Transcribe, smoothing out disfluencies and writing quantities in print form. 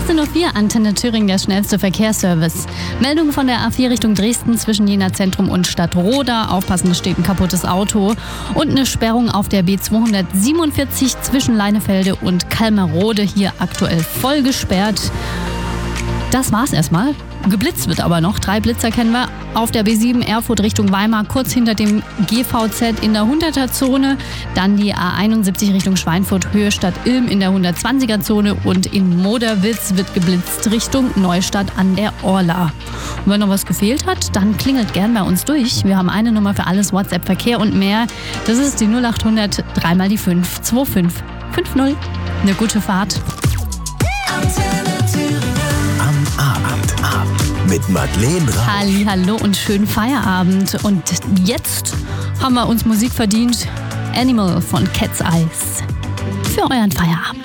18.04 Uhr, Antenne Thüringen, der schnellste Verkehrsservice. Meldung von der A4 Richtung Dresden zwischen Jena Zentrum und Stadtroda. Aufpassen, es steht ein kaputtes Auto. Und eine Sperrung auf der B247 zwischen Leinefelde und Kalmerode. Hier aktuell voll gesperrt. Das war's erstmal. Geblitzt wird aber noch. 3 Blitzer kennen wir. Auf der B7 Erfurt Richtung Weimar, kurz hinter dem GVZ in der 100er-Zone. Dann die A71 Richtung Schweinfurt, Höhe Stadt Ilm in der 120er-Zone. Und in Moderwitz wird geblitzt Richtung Neustadt an der Orla. Und wenn noch was gefehlt hat, dann klingelt gern bei uns durch. Wir haben eine Nummer für alles, WhatsApp, Verkehr und mehr. Das ist die 0800 3 mal die 5 25 50. Eine gute Fahrt. Mit Madeleine Rauf. Hallo und schönen Feierabend. Und jetzt haben wir uns Musik verdient. Animal von Cat's Eyes. Für euren Feierabend.